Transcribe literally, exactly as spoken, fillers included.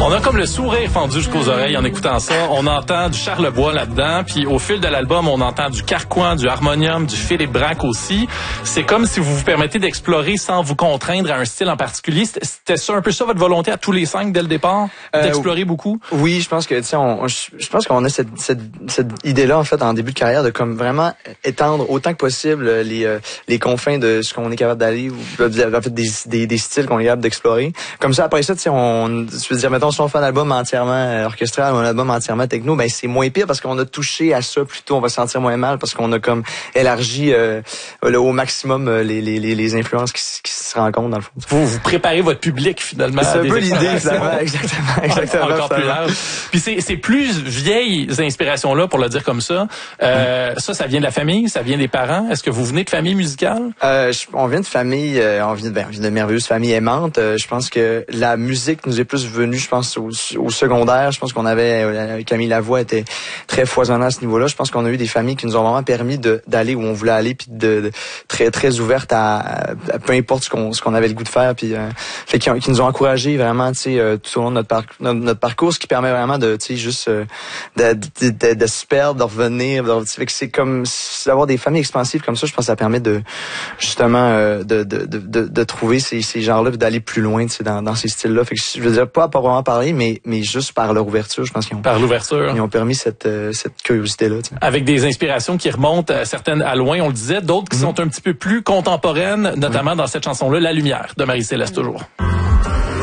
On a comme le sourire fendu jusqu'aux oreilles en écoutant ça. On entend du Charlebois là-dedans, puis au fil de l'album, on entend du Carquois, du harmonium, du Philippe Braque aussi. C'est comme si vous vous permettez d'explorer sans vous contraindre à un style en particulier. C'était ça un peu ça votre volonté à tous les cinq dès le départ, euh, d'explorer beaucoup? Oui, je pense que tu sais, on, je pense qu'on a cette, cette, cette idée-là en fait en début de carrière de comme vraiment étendre autant que possible les euh, les confins de ce qu'on est capable d'aller, ou en fait des des, des styles qu'on est capable d'explorer. Comme ça, après ça, tu sais, on, je veux dire, mettons, si on fait un album entièrement orchestral ou un album entièrement techno, ben c'est moins pire parce qu'on a touché à ça plutôt, on va se sentir moins mal parce qu'on a comme élargi euh, le, au maximum euh, les, les, les, les influences qui, qui se rencontrent dans le fond. Vous, vous préparez votre public finalement. C'est un peu l'idée, exactement, exactement, exactement. Encore plus large. Puis c'est, c'est plus vieilles inspirations-là, pour le dire comme ça. Euh, mm. Ça, ça vient de la famille, ça vient des parents. Est-ce que vous venez de famille musicale? Euh, je, on vient de famille, euh, on vient de, ben, on vient de merveilleuses familles aimantes. Euh, je pense que la musique nous est plus venue, je pense, au, au secondaire. Je pense qu'on avait, euh, Camille Lavoie était très foisonnant à ce niveau-là. Je pense qu'on a eu des familles qui nous ont vraiment permis de, d'aller où on voulait aller, puis de, de très très ouvertes à, à, à peu importe ce qu'on ce qu'on avait le goût de faire, puis euh, fait qui, qui nous ont encouragés vraiment, tu sais, euh, tout au long de notre, par, notre, notre parcours, ce qui permet vraiment de, tu sais, juste euh, de, de, de, de se perdre, de revenir. De, fait que c'est comme d'avoir des familles expansives comme ça. Je pense que ça permet de justement euh, de, de, de, de, de trouver ces, ces genres-là, puis d'aller plus loin, tu sais, dans, dans ces styles-là. Fait que je veux dire pas pas vraiment parler, mais mais juste par leur ouverture, je pense qu'ils ont par l'ouverture, ils ont permis cette euh, cette curiosité-là. Tu sais. Avec des inspirations qui remontent à certaines à loin, on le disait, d'autres qui mm-hmm. sont un petit peu plus contemporaines, notamment oui. dans cette chanson-là, La Lumière de Marie-Céleste toujours.